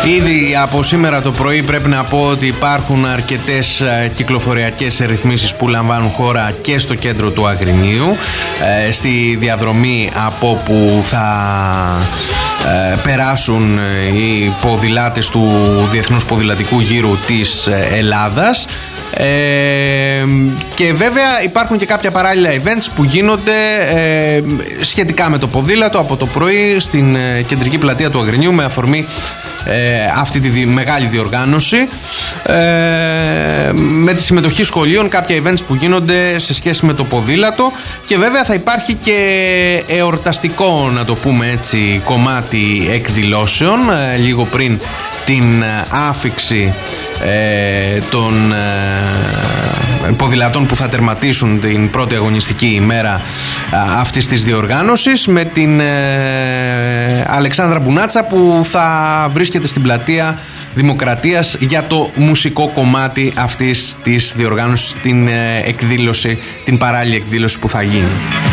Ήδη από σήμερα το πρωί πρέπει να πω ότι υπάρχουν αρκετές κυκλοφοριακές ρυθμίσεις που λαμβάνουν χώρα και στο κέντρο του Αγρινίου, στη διαδρομή από που θα περάσουν οι ποδηλάτες του Διεθνούς Ποδηλατικού Γύρου της Ελλάδας. Και βέβαια υπάρχουν και κάποια παράλληλα events που γίνονται σχετικά με το ποδήλατο από το πρωί στην κεντρική πλατεία του Αγρινίου με αφορμή αυτή τη μεγάλη διοργάνωση, με τη συμμετοχή σχολείων, κάποια events που γίνονται σε σχέση με το ποδήλατο. Και βέβαια θα υπάρχει και εορταστικό, να το πούμε έτσι, κομμάτι εκδηλώσεων λίγο πριν την άφιξη των ποδηλατών που θα τερματίσουν την πρώτη αγωνιστική ημέρα αυτής της διοργάνωσης, με την Αλεξάνδρα Μπουνάτσα που θα βρίσκεται στην πλατεία Δημοκρατίας για το μουσικό κομμάτι αυτής της διοργάνωσης, την εκδήλωση, την παράλληλη εκδήλωση που θα γίνει.